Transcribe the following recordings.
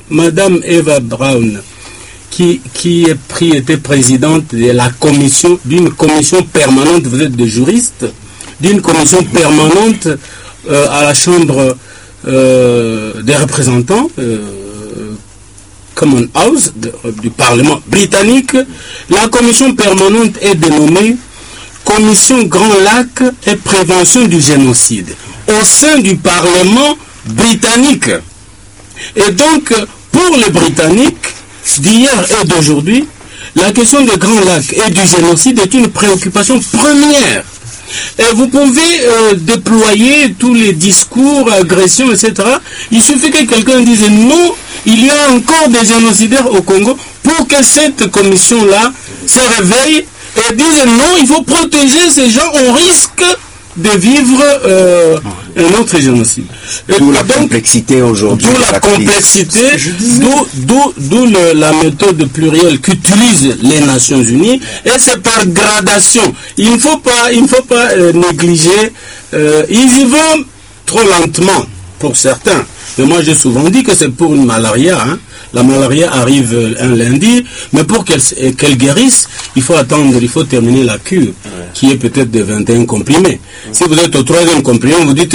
Madame Eva Braun, qui était présidente de la commission, d'une commission permanente, vous êtes des juristes, d'une commission permanente à la Chambre des représentants, Common House, du Parlement britannique. La commission permanente est dénommée Commission Grand Lac et prévention du génocide au sein du Parlement britannique. Et donc, pour les Britanniques, d'hier et d'aujourd'hui, la question des Grands Lacs et du génocide est une préoccupation première. Et vous pouvez déployer tous les discours, agressions, etc. Il suffit que quelqu'un dise non, il y a encore des génocidaires au Congo, pour que cette commission-là se réveille et dise non, il faut protéger ces gens, on risque de vivre un autre génocide. D'où la complexité aujourd'hui. D'où la complexité, d'où la méthode plurielle qu'utilisent les Nations Unies, et c'est par gradation. Il ne faut pas négliger, ils y vont trop lentement pour certains. Mais moi j'ai souvent dit que c'est pour une malaria. La malaria arrive un lundi, mais pour qu'elle guérisse, il faut attendre, il faut terminer la cure, qui est peut-être de 21 comprimés. Si vous êtes au 3e comprimé, vous dites,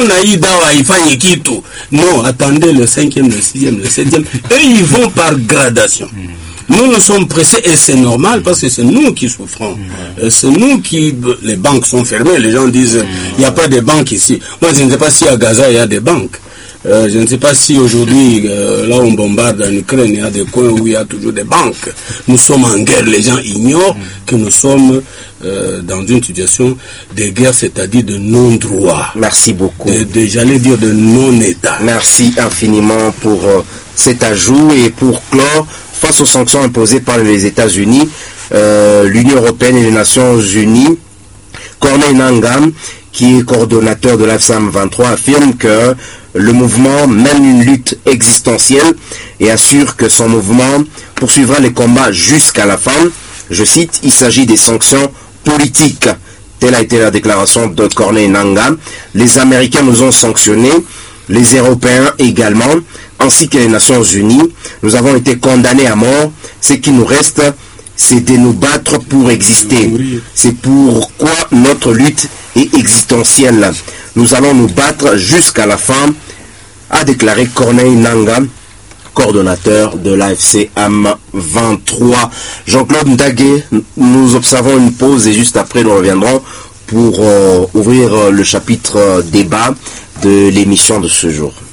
non, attendez le 5e, le 6e, le 7e, et ils vont par gradation. Nous sommes pressés, et c'est normal, parce que c'est nous qui souffrons. C'est nous qui... Les banques sont fermées, les gens disent, il n'y a pas de banques ici. Moi, je ne sais pas si à Gaza, il y a des banques. Je ne sais pas si aujourd'hui, là on bombarde en Ukraine, il y a des coins où il y a toujours des banques. Nous sommes en guerre, les gens ignorent que nous sommes dans une situation de guerre, c'est-à-dire de non-droit. Merci beaucoup. J'allais dire de non-État. Merci infiniment pour cet ajout. Et pour clore, face aux sanctions imposées par les États-Unis, l'Union européenne et les Nations unies, Corneille Nangaa, qui est coordonnateur de l'AFSAM 23, affirme que le mouvement mène une lutte existentielle et assure que son mouvement poursuivra les combats jusqu'à la fin. Je cite, il s'agit des sanctions politiques. Telle a été la déclaration de Corneille Nangaa. Les Américains nous ont sanctionnés, les Européens également, ainsi que les Nations Unies. Nous avons été condamnés à mort. Ce qui nous reste, c'est de nous battre pour exister. C'est pourquoi notre lutte est existentielle. Nous allons nous battre jusqu'à la fin, a déclaré Corneille Nangaa, coordonnateur de l'AFCM 23. Jean-Claude Ndagué, nous observons une pause et juste après nous reviendrons pour ouvrir le chapitre débat de l'émission de ce jour.